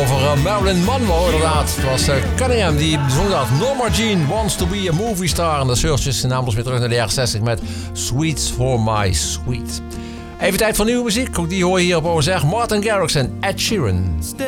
over Marilyn Monroe inderdaad. Het was Cunningham die zong dat. Norma Jean wants to be a movie star. En de Searchers namen ons weer terug naar de jaren 60 met Sweets for My Sweet. Even tijd voor nieuwe muziek. Ook die hoor je hier op OSR. Martin Garrix en Ed Sheeran.